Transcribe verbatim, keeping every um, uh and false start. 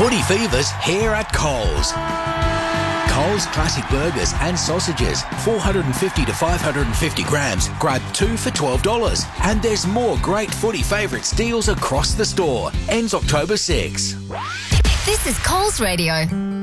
Footy Fever's here at Coles. Coles Classic Burgers and Sausages, four hundred fifty to five hundred fifty grams. Grab two for twelve dollars. And there's more great Footy Favourites deals across the store. Ends October sixth. This is Coles Radio.